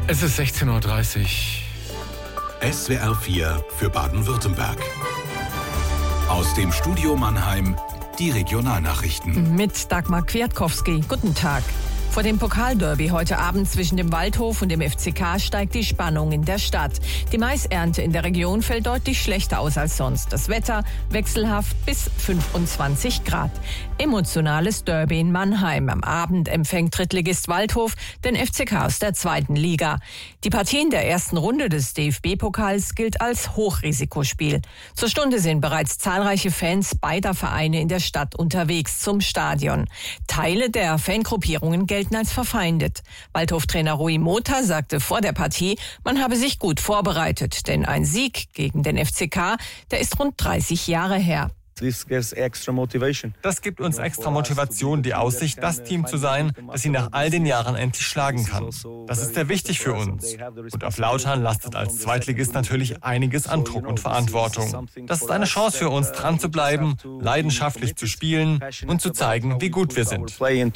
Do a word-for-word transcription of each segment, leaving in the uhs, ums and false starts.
Es ist sechzehn Uhr dreißig. S W R vier für Baden-Württemberg. Aus dem Studio Mannheim die Regionalnachrichten. Mit Dagmar Kwiatkowski. Guten Tag. Vor dem Pokalderby heute Abend zwischen dem Waldhof und dem F C K steigt die Spannung in der Stadt. Die Maisernte in der Region fällt deutlich schlechter aus als sonst. Das Wetter wechselhaft bis fünfundzwanzig Grad. Emotionales Derby in Mannheim. Am Abend empfängt Drittligist Waldhof den F C K aus der zweiten Liga. Die Partie in der ersten Runde des D F B-Pokals gilt als Hochrisikospiel. Zur Stunde sind bereits zahlreiche Fans beider Vereine in der Stadt unterwegs zum Stadion. Teile der Fangruppierungen gelten als verfeindet. Waldhof-Trainer Rui Mota sagte vor der Partie, man habe sich gut vorbereitet, denn ein Sieg gegen den F C K, der ist rund dreißig Jahre her. Das gibt uns extra Motivation, die Aussicht, das Team zu sein, das sie nach all den Jahren endlich schlagen kann. Das ist sehr wichtig für uns. Und auf Lautern lastet als Zweitligist natürlich einiges an Druck und Verantwortung. Das ist eine Chance für uns, dran zu bleiben, leidenschaftlich zu spielen und zu zeigen, wie gut wir sind.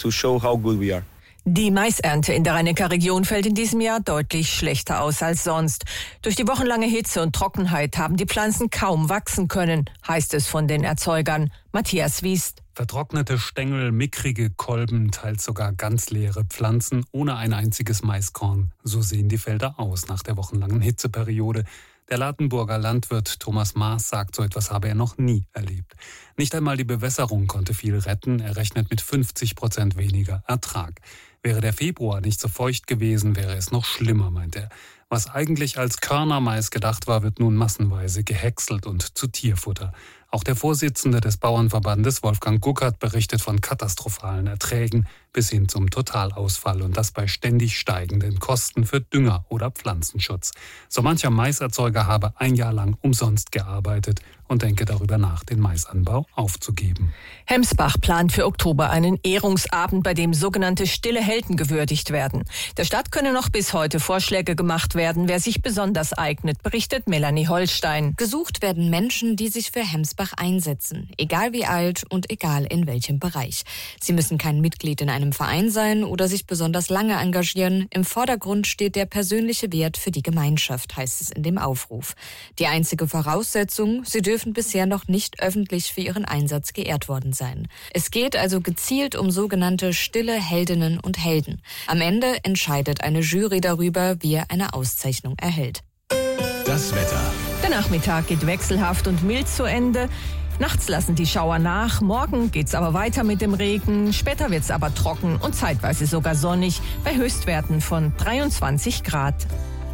Die Maisernte in der Rhein-Neckar-Region fällt in diesem Jahr deutlich schlechter aus als sonst. Durch die wochenlange Hitze und Trockenheit haben die Pflanzen kaum wachsen können, heißt es von den Erzeugern. Matthias Wiest. Vertrocknete Stängel, mickrige Kolben, teils sogar ganz leere Pflanzen ohne ein einziges Maiskorn. So sehen die Felder aus nach der wochenlangen Hitzeperiode. Der Ladenburger Landwirt Thomas Maas sagt, so etwas habe er noch nie erlebt. Nicht einmal die Bewässerung konnte viel retten. Er rechnet mit fünfzig Prozent weniger Ertrag. Wäre der Februar nicht so feucht gewesen, wäre es noch schlimmer, meint er. Was eigentlich als Körnermais gedacht war, wird nun massenweise gehäckselt und zu Tierfutter. Auch der Vorsitzende des Bauernverbandes, Wolfgang Guckert, berichtet von katastrophalen Erträgen bis hin zum Totalausfall und das bei ständig steigenden Kosten für Dünger oder Pflanzenschutz. So mancher Maiserzeuger habe ein Jahr lang umsonst gearbeitet und denke darüber nach, den Maisanbau aufzugeben. Hemsbach plant für Oktober einen Ehrungsabend, bei dem sogenannte stille Helden gewürdigt werden. Der Stadt können noch bis heute Vorschläge gemacht werden, wer sich besonders eignet, berichtet Melanie Holstein. Gesucht werden Menschen, die sich für Hemsbach einsetzen, egal wie alt und egal in welchem Bereich. Sie müssen kein Mitglied in einem Verein sein oder sich besonders lange engagieren. Im Vordergrund steht der persönliche Wert für die Gemeinschaft, heißt es in dem Aufruf. Die einzige Voraussetzung, sie dürfen bisher noch nicht öffentlich für ihren Einsatz geehrt worden sein. Es geht also gezielt um sogenannte stille Heldinnen und Helden. Am Ende entscheidet eine Jury darüber, wer eine Auszeichnung erhält. Das Wetter. Der Nachmittag geht wechselhaft und mild zu Ende. Nachts lassen die Schauer nach, morgen geht's aber weiter mit dem Regen, später wird's aber trocken und zeitweise sogar sonnig bei Höchstwerten von dreiundzwanzig Grad.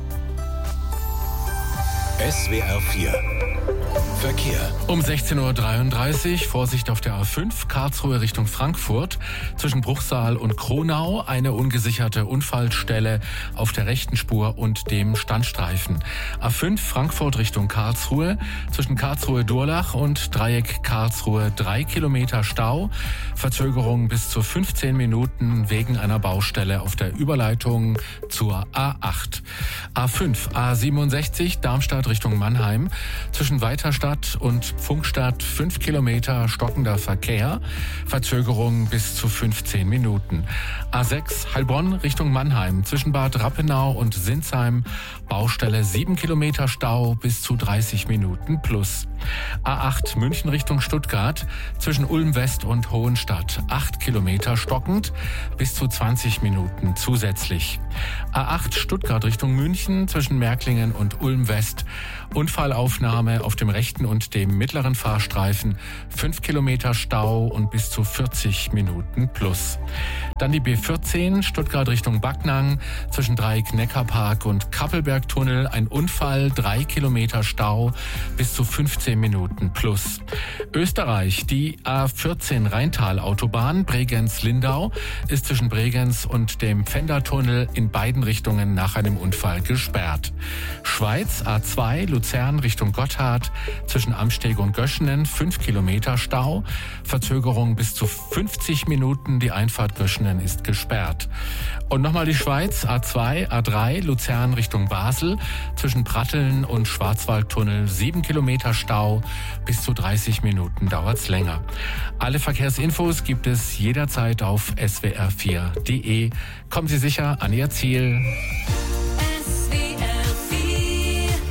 S W R vier Verkehr. Um sechzehn Uhr dreiunddreißig, Vorsicht auf der A fünf, Karlsruhe Richtung Frankfurt. Zwischen Bruchsal und Kronau eine ungesicherte Unfallstelle auf der rechten Spur und dem Standstreifen. A fünf, Frankfurt Richtung Karlsruhe. Zwischen Karlsruhe-Durlach und Dreieck Karlsruhe drei Kilometer Stau. Verzögerung bis zu fünfzehn Minuten wegen einer Baustelle auf der Überleitung zur A acht. A fünf, A siebenundsechzig, Darmstadt Richtung Mannheim. Zwischen Weiterstadt und Pfunkstadt fünf Kilometer stockender Verkehr. Verzögerung bis zu fünfzehn Minuten. A sechs Heilbronn Richtung Mannheim. Zwischen Bad Rappenau und Sinsheim. Baustelle sieben Kilometer Stau bis zu dreißig Minuten plus. A acht München Richtung Stuttgart. Zwischen Ulm West und Hohenstadt. acht Kilometer stockend bis zu zwanzig Minuten zusätzlich. A acht Stuttgart Richtung München. Zwischen Märklingen und Ulm West. Unfallaufnahme auf dem rechten und dem mittleren Fahrstreifen, fünf Kilometer Stau und bis zu vierzig Minuten plus. Dann die B vierzehn, Stuttgart Richtung Backnang, zwischen Dreieck Neckarpark und Kappelbergtunnel, ein Unfall, drei Kilometer Stau, bis zu fünfzehn Minuten plus. Österreich, die A vierzehn Rheintal-Autobahn, Bregenz-Lindau, ist zwischen Bregenz und dem Pfändertunnel in beiden Richtungen nach einem Unfall gesperrt. Schweiz, A zwei, Luzern Richtung Gotthard, zwischen Amsteg und Göschenen, fünf Kilometer Stau, Verzögerung bis zu fünfzig Minuten, die Einfahrt Göschenen ist gesperrt. Und nochmal die Schweiz, A zwei, A drei, Luzern Richtung Basel, zwischen Pratteln und Schwarzwaldtunnel, sieben Kilometer Stau, bis zu dreißig Minuten dauert's länger. Alle Verkehrsinfos gibt es jederzeit auf S W R vier Punkt D E. Kommen Sie sicher an Ihr Ziel.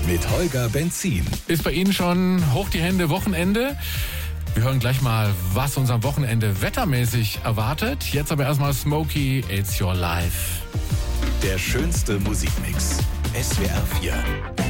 mit Holger Benzin. Ist bei Ihnen schon hoch die Hände Wochenende? Wir hören gleich mal, was uns am Wochenende wettermäßig erwartet. Jetzt aber erstmal Smokey, It's Your Life. Der schönste Musikmix. S W R vier.